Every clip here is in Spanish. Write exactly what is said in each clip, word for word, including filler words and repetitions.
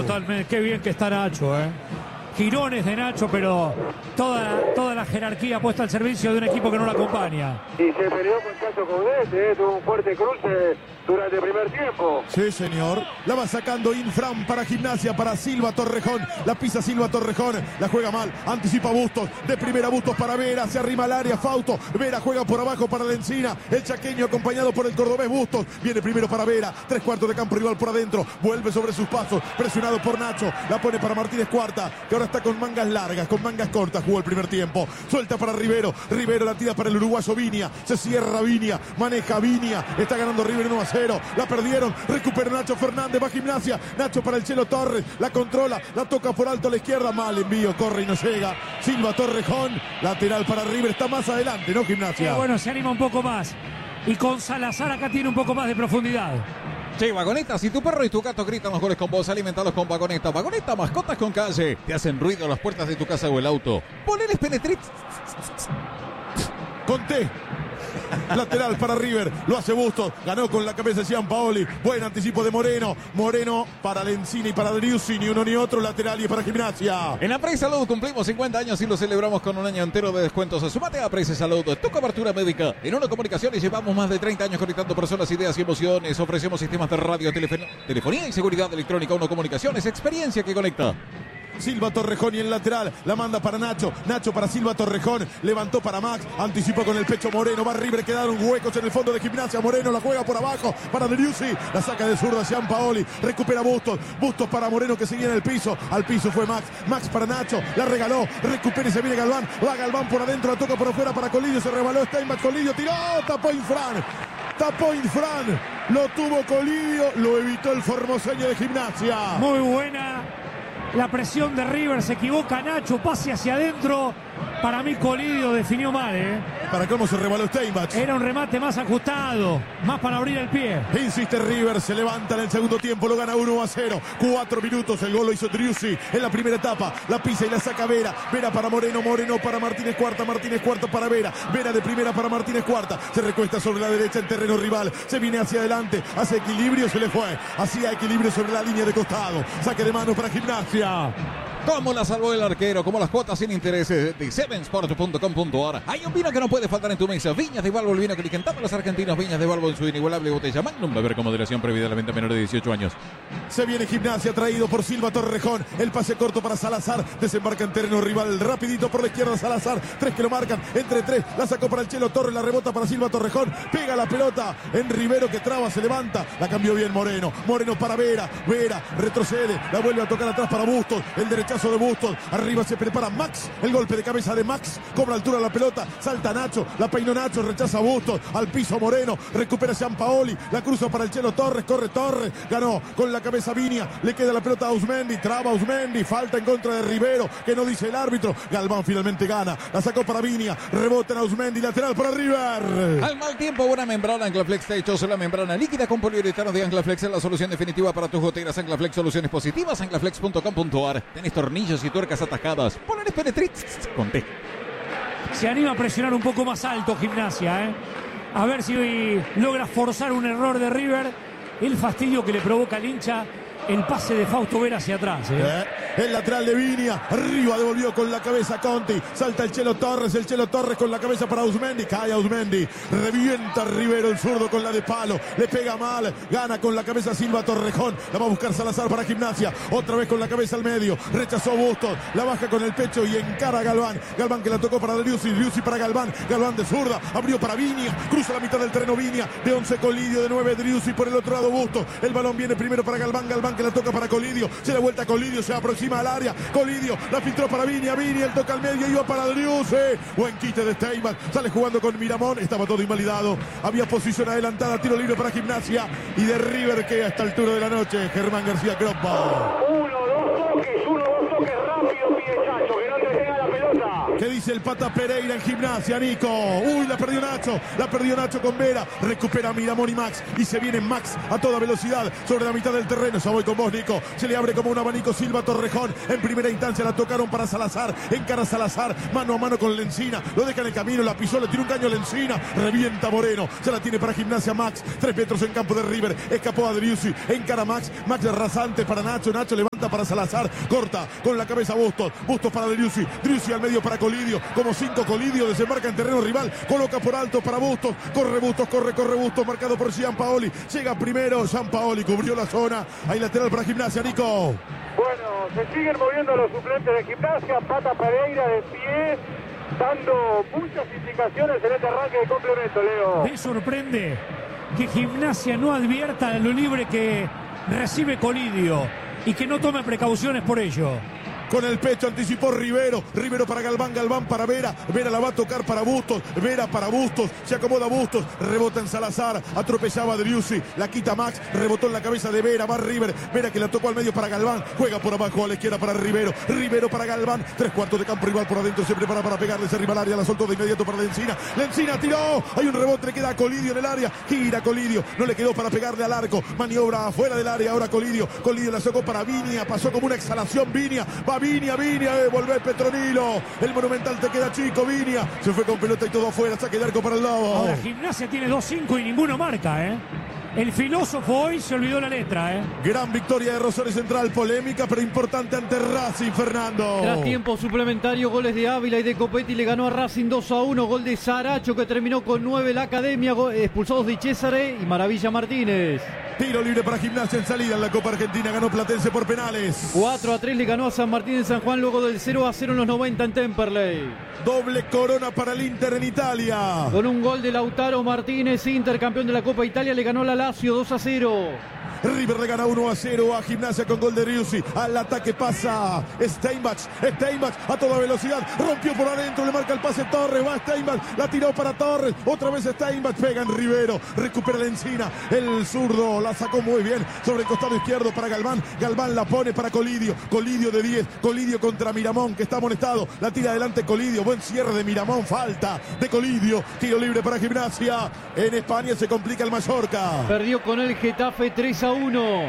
Totalmente, qué bien que está Nacho, ¿eh? Girones de Nacho, pero toda, toda la jerarquía puesta al servicio de un equipo que no lo acompaña. Y se peleó con Chacho Caudete, ¿eh? Tuvo un fuerte cruce durante el primer tiempo. Sí, señor. La va sacando Infram para Gimnasia, para Silva Torrejón. La pisa Silva Torrejón, la juega mal. Anticipa Bustos, de primera Bustos para Vera. Se arrima al área, Fausto. Vera juega por abajo para Lencina. El chaqueño acompañado por el cordobés Bustos. Viene primero para Vera. Tres cuartos de campo rival por adentro. Vuelve sobre sus pasos. Presionado por Nacho. La pone para Martínez Cuarta, que ahora está con mangas largas, con mangas cortas. Jugó el primer tiempo. Suelta para Rivero. Rivero la tira para el uruguayo Viña. Se cierra Viña. Maneja Viña. Está ganando River uno a cero. La perdieron. Recupera Nacho Fernández. Va a Gimnasia. Nacho para el Chelo Torres. La controla. La toca por alto a la izquierda. Mal envío. Corre y no llega. Silva Torrejón. Lateral para River. Está más adelante, ¿no, Gimnasia? Eh, bueno, se anima un poco más. Y con Salazar acá tiene un poco más de profundidad. Sí, Vagoneta, si tu perro y tu gato gritan los goles con vos, alimentalos con Vagoneta. Vagoneta, mascotas con calle. Te hacen ruido las puertas de tu casa o el auto. Poneles Penetrit. Conté. Lateral para River, lo hace Bustos, ganó con la cabeza Gianpaoli, buen anticipo de Moreno, Moreno para Lencina y para Driussi, ni uno ni otro, lateral y para Gimnasia. En Apre Salud cumplimos cincuenta años y lo celebramos con un año entero de descuentos. Sumate a Apre Salud, tu cobertura médica. En Uno Comunicaciones llevamos más de treinta años conectando personas, ideas y emociones. Ofrecemos sistemas de radio, telefon- telefonía y seguridad electrónica. Uno Comunicaciones, experiencia que conecta. Silva Torrejón y el lateral, la manda para Nacho, Nacho para Silva Torrejón, levantó para Max, anticipó con el pecho Moreno, va River, quedaron huecos en el fondo de Gimnasia, Moreno la juega por abajo para Driussi, la saca de zurda Gianpaoli, recupera Bustos, Bustos para Moreno que seguía en el piso, al piso fue Max, Max para Nacho, la regaló, recupera y se viene Galván, va Galván por adentro, la toca por afuera para Colidio, se rebaló Steinbach, Colidio tiró, tapó Infran, tapó Infran, lo tuvo Colidio, lo evitó el formoseño de Gimnasia. Muy buena la presión de River, se equivoca Nacho, pase hacia adentro. Para mí Colidio definió mal, ¿eh? Para cómo se rebaló Steinbach. Era un remate más ajustado, más para abrir el pie. Insiste River, se levanta en el segundo tiempo, lo gana uno a cero. Cuatro minutos, el gol lo hizo Driussi en la primera etapa. La pisa y la saca Vera. Vera para Moreno, Moreno para Martínez Cuarta, Martínez Cuarta para Vera. Vera de primera para Martínez Cuarta. Se recuesta sobre la derecha en terreno rival. Se viene hacia adelante, hace equilibrio, se le fue. Hacía equilibrio sobre la línea de costado. Saque de mano para Gimnasia. ¿Cómo la salvó el arquero? Como las cuotas sin intereses de seven sport punto com punto a r. Hay un vino que no puede faltar en tu mesa. Viñas de Balbo, el vino que le encantaba a los argentinos. Viñas de Balbo en su inigualable botella Magnum. Beber con moderación, prohibida la venta menor de dieciocho años. Se viene Gimnasia, traído por Silva Torrejón. El pase corto para Salazar. Desembarca en terreno rival. Rapidito por la izquierda Salazar. Tres que lo marcan. Entre tres. La sacó para el Chelo Torres. La rebota para Silva Torrejón. Pega la pelota en Rivero que traba. Se levanta. La cambió bien Moreno. Moreno para Vera. Vera retrocede. La vuelve a tocar atrás para Bustos. El derechazo de Bustos. Arriba se prepara Max. El golpe de cabeza de Max. Cobra altura la pelota. Salta Nacho. La peinó Nacho. Rechaza Bustos. Al piso Moreno. Recupera Gianpaoli. La cruza para el Chelo Torres. Corre Torres. Ganó con la cabeza Viña. Le queda la pelota a Ausmendi. Traba Ausmendi. Falta en contra de Rivero. Que no dice el árbitro. Galván finalmente gana. La sacó para Viña. Rebota en Ausmendi. Lateral para River. Al mal tiempo, buena membrana. Anclaflex te ha hecho la membrana líquida con poliuretano de Anclaflex. Es la solución definitiva para tus goteras. Anclaflex, soluciones positivas. Anclaflex punto com punto a r. Tenés tornillos y tuercas atacadas. Poneles Penetrix con T. Se anima a presionar un poco más alto Gimnasia, ¿eh? A ver si logra forzar un error de River. El fastidio que le provoca al hincha el pase de Fausto Vera hacia atrás, ¿eh? Eh, el lateral de Viña, arriba devolvió con la cabeza Conti, salta el Chelo Torres, el Chelo Torres con la cabeza para Ausmendi, cae Ausmendi, revienta Rivero el zurdo con la de palo, le pega mal, gana con la cabeza Silva Torrejón, la va a buscar Salazar para Gimnasia, otra vez con la cabeza al medio, rechazó Bustos, la baja con el pecho y encara a Galván, Galván que la tocó para Driussi, Driussi para Galván, Galván de zurda, abrió para Viña, cruza la mitad del terreno Viña, de once Colidio, de nueve Driussi, por el otro lado Bustos, el balón viene primero para Galván, Galván que la toca para Colidio, se da vuelta a Colidio, se aproxima al área, Colidio, la filtró para Viña, Viña, el toca al medio, iba para Driussi, buen quite de Steinbach, sale jugando con Miramón, estaba todo invalidado, había posición adelantada, tiro libre para Gimnasia y de River que a esta altura de la noche, Germán García Croppa. Uno, dos toques, uno, dos toques rápido, pide Chacho, que no te tenga la pelota. ¿Qué dice el Pata Pereira en Gimnasia, Nico? Uy, la perdió Nacho, la perdió Nacho con Vera, recupera Miramón y Max, y se viene Max a toda velocidad sobre la mitad del terreno, ya voy con vos, Nico, se le abre como un abanico Silva Torrejón, en primera instancia la tocaron para Salazar, encara Salazar, mano a mano con Lencina, lo deja en el camino, la pisó, le tira un caño a Lencina, revienta Moreno, se la tiene para Gimnasia Max, tres metros en campo de River, escapó a Driussi, encara Max, Max rasante para Nacho, Nacho levanta levanta para Salazar, corta con la cabeza Bustos, Bustos para Driussi, Driussi al medio para Colidio, como cinco Colidio, desembarca en terreno rival, coloca por alto para Bustos, corre Bustos, corre, corre Bustos, marcado por Gianpaoli, llega primero Gianpaoli, cubrió la zona, hay lateral para Gimnasia, Nico. Bueno, se siguen moviendo los suplentes de Gimnasia, Pata Pereira de pie, dando muchas indicaciones en este arranque de complemento, Leo. Me sorprende que Gimnasia no advierta lo libre que recibe Colidio y que no tome precauciones por ello. Con el pecho anticipó Rivero, Rivero para Galván, Galván para Vera, Vera la va a tocar para Bustos, Vera para Bustos, se acomoda Bustos, rebota en Salazar, atropellaba a Driussi, la quita Max, rebotó en la cabeza de Vera, va River, Vera que la tocó al medio para Galván, juega por abajo a la izquierda para Rivero, Rivero para Galván, tres cuartos de campo rival por adentro, se prepara para pegarle ese rival área, la soltó de inmediato para Lencina, Lencina tiró, hay un rebote, le queda a Colidio en el área, gira Colidio, no le quedó para pegarle al arco, maniobra afuera del área, ahora Colidio, Colidio la sacó para Viña, pasó como una exhalación Viña, va Viña, Viña, eh, volvé Petronilo, el Monumental te queda chico, Viña, se fue con pelota y todo afuera, saque de arco para el lado. Ahora Gimnasia tiene dos cinco y ninguno marca, ¿eh? El filósofo hoy se olvidó la letra, ¿eh? Gran victoria de Rosario Central, polémica pero importante ante Racing, Fernando. Tras tiempo suplementario, goles de Ávila y de Copetti, le ganó a Racing dos a uno, gol de Saracho que terminó con nueve la Academia, expulsados de Cesare y Maravilla Martínez. Tiro libre para Gimnasia en salida en la Copa Argentina, ganó Platense por penales. cuatro a tres le ganó a San Martín en San Juan luego del cero a cero en los noventa en Temperley. Doble corona para el Inter en Italia. Con un gol de Lautaro Martínez, Inter campeón de la Copa Italia, le ganó a la Lazio dos a cero. River le gana uno a cero a Gimnasia con gol de Driussi. Al ataque pasa Steinbach. Steinbach a toda velocidad. Rompió por adentro. Le marca el pase Torres. Va Steinbach. La tiró para Torres. Otra vez Steinbach. Pega en Rivero. Recupera la encina. El zurdo la sacó muy bien. Sobre el costado izquierdo para Galván. Galván la pone para Colidio. Colidio de diez. Colidio contra Miramón que está amonestado. La tira adelante Colidio. Buen cierre de Miramón. Falta de Colidio. Tiro libre para Gimnasia. En España se complica el Mallorca. Perdió con el Getafe tres a uno.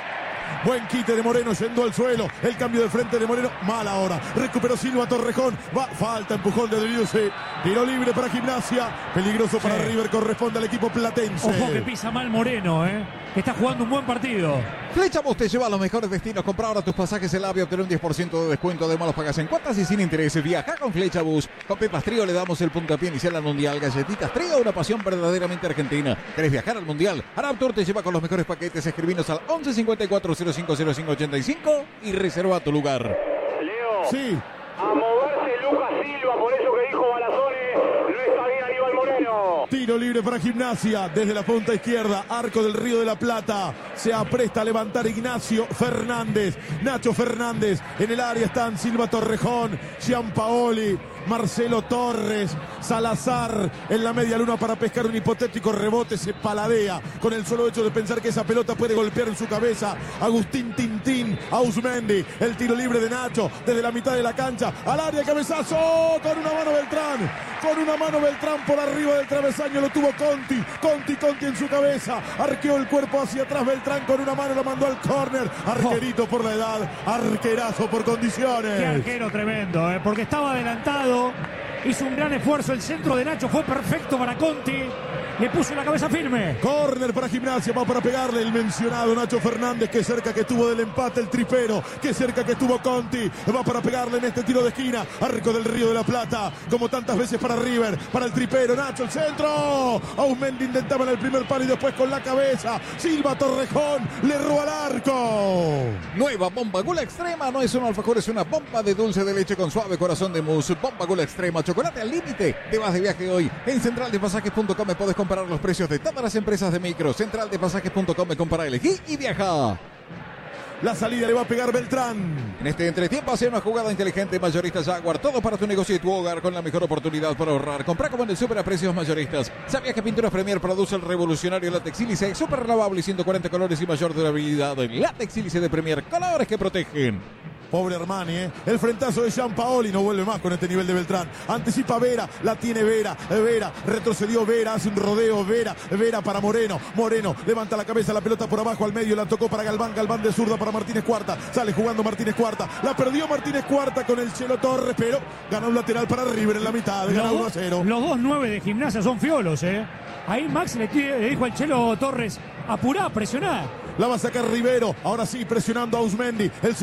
Buen quite de Moreno yendo al suelo. El cambio de frente de Moreno. Mal ahora. Recuperó Silva Torrejón. Va. Falta empujón de Driussi. Tiro libre para Gimnasia. Peligroso para sí. River. Corresponde al equipo platense. Ojo que pisa mal Moreno, ¿eh? Está jugando un buen partido. Flechabus te lleva a los mejores destinos. Compra ahora tus pasajes en AVE, obtener un diez por ciento de descuento. Además los pagas en cuotas y sin intereses. Viaja con Flechabus. Con Pepas Trío le damos el puntapié inicial al Mundial. Galletitas Trío, una pasión verdaderamente argentina. ¿Querés viajar al Mundial? Arab Tour te lleva con los mejores paquetes. Escribinos al once cincuenta y cuatro cero cinco cero cinco ochenta y cinco y reserva tu lugar. Leo. Sí. A moverse Lucas Silva, por eso que dijo Balazone, no está bien Aníbal Moreno. Tiro libre para Gimnasia desde la punta izquierda, arco del Río de la Plata. Se apresta a levantar Ignacio Fernández, Nacho Fernández. En el área están Silva Torrejón, Gianpaoli, Marcelo Torres, Salazar en la media luna para pescar un hipotético rebote. Se paladea con el solo hecho de pensar que esa pelota puede golpear en su cabeza. Agustín Tintín, Ausmendi, el tiro libre de Nacho desde la mitad de la cancha al área, cabezazo con una mano Beltrán, con una mano Beltrán por arriba del travesaño, lo tuvo Conti, Conti, Conti en su cabeza, arqueó el cuerpo hacia atrás Beltrán con una mano, lo mandó al córner. Arquerito por la edad, arquerazo por condiciones. Qué arquero tremendo, ¿eh? Porque estaba adelantado. Hizo un gran esfuerzo, el centro de Nacho fue perfecto para Conti, le puso la cabeza firme. Córner para Gimnasia, va para pegarle el mencionado Nacho Fernández, que cerca que estuvo del empate el tripero, que cerca que estuvo Conti, va para pegarle en este tiro de esquina, arco del Río de la Plata, como tantas veces para River, para el tripero, Nacho el centro, Ausmendi intentaba en el primer palo y después con la cabeza, Silva Torrejón, le erró al arco. Nueva bomba Gula Extrema, no es un alfajor, es una bomba de dulce de leche con suave corazón de mousse. Bomba Gula Extrema, chocolate al límite. Te vas de viaje hoy. En central de pasajes punto com podés comparar los precios de todas las empresas de micro. central de pasajes punto com, compara, elegí y viaja. La salida le va a pegar Beltrán. En este entretiempo hace una jugada inteligente Mayorista Jaguar. Todo para tu negocio y tu hogar con la mejor oportunidad para ahorrar. Compra como en el super a precios mayoristas. ¿Sabías que Pinturas Premier produce el revolucionario látex sílice? Super renovable y ciento cuarenta colores y mayor durabilidad. Látex sílice de Premier. Colores que protegen. Pobre Armani, ¿eh? El frentazo de Gianpaoli no vuelve más con este nivel de Beltrán. Anticipa Vera, la tiene Vera, Vera, retrocedió Vera, hace un rodeo Vera, Vera para Moreno, Moreno levanta la cabeza, la pelota por abajo al medio, la tocó para Galván, Galván de zurda para Martínez Cuarta, sale jugando Martínez Cuarta, la perdió Martínez Cuarta con el Chelo Torres, pero ganó un lateral para River en la mitad, gana uno a cero. Los dos nueve de Gimnasia son fiolos, ¿eh? Ahí Max le, le dijo al Chelo Torres, apurá, presioná. La va a sacar Rivero, ahora sí presionando a Ausmendi, el